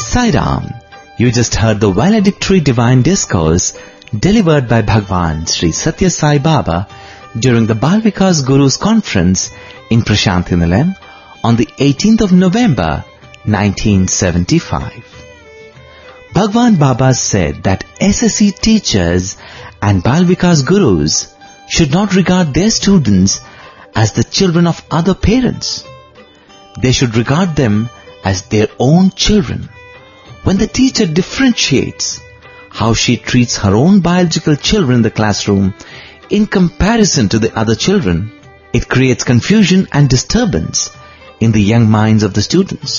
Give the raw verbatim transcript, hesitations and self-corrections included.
Sai Ram, you just heard the valedictory divine discourse delivered by Bhagwan Sri Satya Sai Baba during the Bal Vikas Guru's conference in Prashanthi Nilayam on the eighteenth of November nineteen seventy-five. Bhagwan Baba said that S S C teachers and Bal Vikas Gurus should not regard their students as the children of other parents. They should regard them as their own children. When the teacher differentiates how she treats her own biological children in the classroom in comparison to the other children, it creates confusion and disturbance in the young minds of the students.